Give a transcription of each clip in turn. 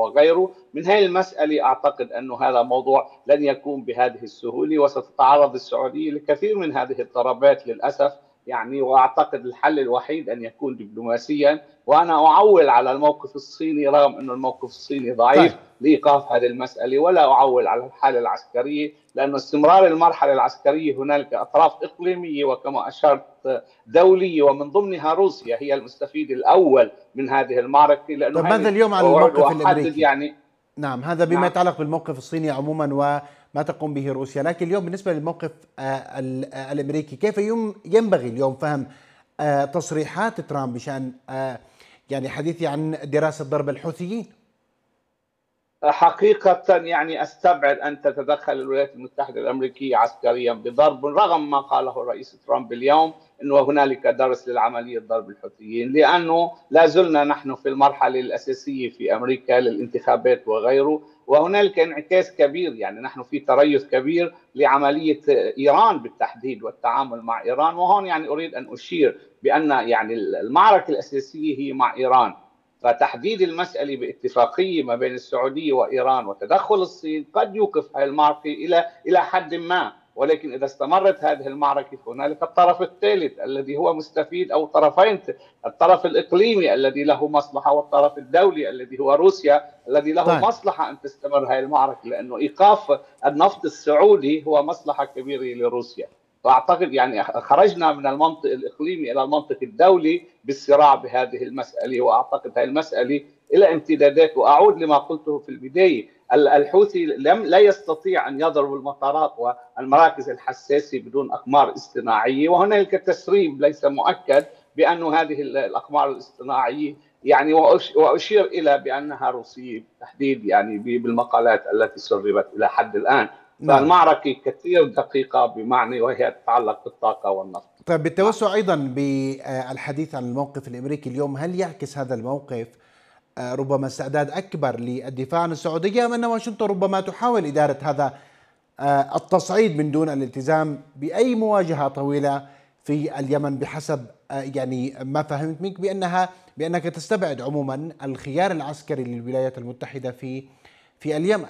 وغيره. من هذه المسألة أعتقد أنه هذا موضوع لن يكون بهذه السهولة، وستتعرض السعودية لكثير من هذه الضربات للأسف. يعني وأعتقد الحل الوحيد أن يكون دبلوماسيا، وأنا أعول على الموقف الصيني رغم أن الموقف الصيني طيب. ضعيف لإيقاف هذه المسألة، ولا أعول على الحالة العسكرية، لأن استمرار المرحلة العسكرية هنالك أطراف إقليمية وكما أشرت دولية، ومن ضمنها روسيا هي المستفيد الأول من هذه المعركة، لأنه طيب، ماذا هذه اليوم عن الموقف وأحدد الأمريكي؟ يعني. نعم، هذا بما نعم. يتعلق بالموقف الصيني عموما وما تقوم به روسيا، لكن اليوم بالنسبة للموقف الأمريكي، كيف ينبغي اليوم فهم تصريحات ترامب بشأن يعني حديثي عن دراسة ضرب الحوثيين؟ حقيقة يعني أستبعد أن تتدخل الولايات المتحدة الأمريكية عسكريا بضرب، رغم ما قاله الرئيس ترامب اليوم أنه هنالك درس للعملية ضرب الحوثيين، لأنه لا زلنا نحن في المرحلة الأساسية في أمريكا للانتخابات وغيره، وهنالك انعكاس كبير، يعني نحن في تريث كبير لعملية إيران بالتحديد والتعامل مع إيران. وهون يعني أريد أن أشير بأن يعني المعركة الأساسية هي مع إيران، فتحديد المسألة باتفاقية ما بين السعودية وإيران وتدخل الصين قد يوقف هذه المعركة إلى حد ما، ولكن إذا استمرت هذه المعركة فهنالك الطرف الثالث الذي هو مستفيد، أو طرفين، الطرف الإقليمي الذي له مصلحة، والطرف الدولي الذي هو روسيا الذي له طيب. مصلحة أن تستمر هذه المعركة، لأنه إيقاف النفط السعودي هو مصلحة كبيرة لروسيا. فأعتقد يعني خرجنا من المنطق الإقليمي إلى المنطق الدولي بالصراع بهذه المسألة، وأعتقد هذه المسألة إلى امتدادات. وأعود لما قلته في البداية، الحوثي لا يستطيع أن يضرب المطارات والمراكز الحساسة بدون أقمار اصطناعية، وهنالك تسريب ليس مؤكد بأن هذه الأقمار الاصطناعية يعني، وأشير إلى بأنها روسية بالتحديد يعني بالمقالات التي سربت إلى حد الآن. نعم. فالمعركة كثير دقيقة بمعنى، وهي تتعلق بالطاقة والنفط. طيب، نعم. بالتوسع أيضا بالحديث عن الموقف الأمريكي اليوم، هل يعكس هذا الموقف ربما استعداد أكبر للدفاع عن السعودية، أم أن واشنطن ربما تحاول إدارة هذا التصعيد من دون الالتزام بأي مواجهة طويلة في اليمن، بحسب يعني ما فهمت منك بأنك تستبعد عموما الخيار العسكري للولايات المتحدة في اليمن؟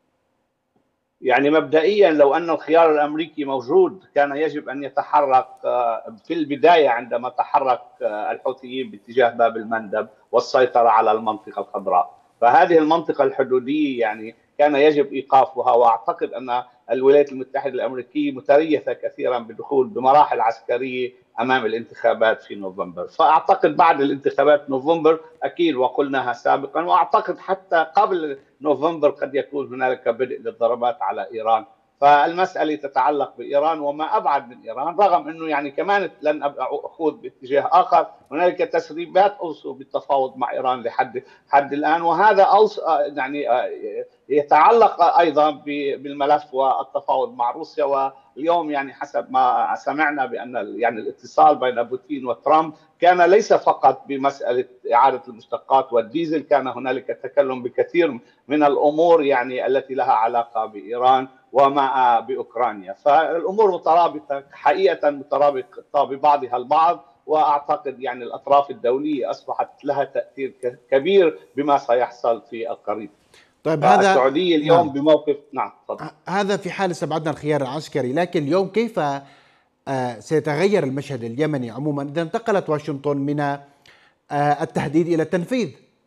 يعني مبدئيا لو أن الخيار الأمريكي موجود كان يجب أن يتحرك في البداية عندما تحرك الحوثيين باتجاه باب المندب والسيطرة على المنطقة الخضراء، فهذه المنطقة الحدودية يعني كان يجب إيقافها. وأعتقد أن الولايات المتحدة الأمريكية متريثة كثيرا بدخول بمراحل عسكرية أمام الانتخابات في نوفمبر. فأعتقد بعد الانتخابات نوفمبر أكيد، وقلناها سابقا، وأعتقد حتى قبل نوفمبر قد يكون هنالك بدء للضربات على إيران. فالمسألة تتعلق بإيران وما أبعد من إيران، رغم أنه يعني كمان لن أخوض باتجاه آخر، هنالك تسريبات أوصوا بالتفاوض مع إيران لحد الآن، وهذا يعني يتعلق أيضا بالملف والتفاوض مع روسيا. واليوم يعني حسب ما سمعنا بأن يعني الاتصال بين بوتين وترامب كان ليس فقط بمسألة إعادة المشتقات والديزل، كان هنالك تكلم بكثير من الأمور يعني التي لها علاقة بإيران ومع بأوكرانيا. فالأمور مترابطة حقيقة، مترابطة ببعضها البعض، وأعتقد يعني الأطراف الدولية أصبحت لها تأثير كبير بما سيحصل في القريب. طيب، هذا فالسعودية اليوم نعم، بموقف. نعم تفضل. هذا في حال استبعدنا الخيار العسكري، لكن اليوم كيف سيتغير المشهد اليمني عموما إذا انتقلت واشنطن من التهديد إلى التنفيذ؟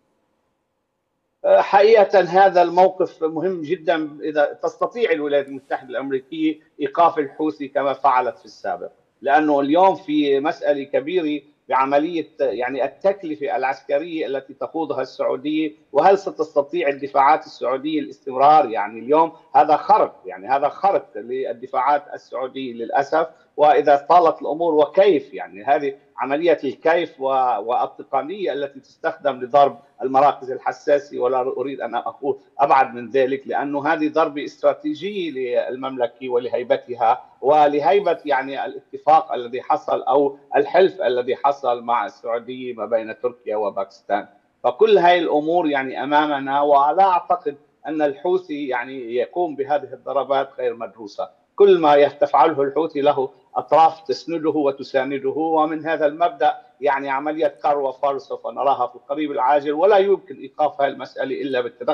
حقيقة هذا الموقف مهم جدا. إذا تستطيع الولايات المتحدة الأمريكية إيقاف الحوثي كما فعلت في السابق، لأنه اليوم في مسألة كبيرة بعملية يعني التكلفة العسكرية التي تخوضها السعودية، وهل ستستطيع الدفاعات السعودية الاستمرار. يعني اليوم هذا خرق، يعني هذا خرق للدفاعات السعودية للأسف. وإذا طالت الأمور وكيف، يعني هذه عملية الكيف والتقنية التي تستخدم لضرب المراكز الحساسة، ولا أريد أن أقول أبعد من ذلك، لأنه هذه ضربة استراتيجية للمملكة ولهيبتها ولهيبة يعني الاتفاق الذي حصل أو الحلف الذي حصل مع السعودية ما بين تركيا وباكستان. فكل هذه الأمور يعني أمامنا، ولا أعتقد أن الحوثي يعني يقوم بهذه الضربات غير مدروسة. كل ما تفعله الحوثي له أطراف تسنده وتسانده، ومن هذا المبدأ يعني عملية كار وفار سوف نراها في القريب العاجل، ولا يمكن إيقاف هذه المسألة إلا بالتدخل